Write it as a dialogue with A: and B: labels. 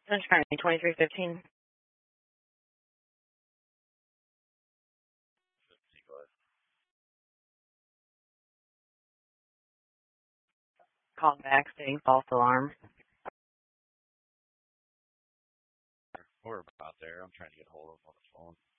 A: Central County 2315. Call back stating false alarm.
B: We're about there. I'm trying to get hold of him on the phone.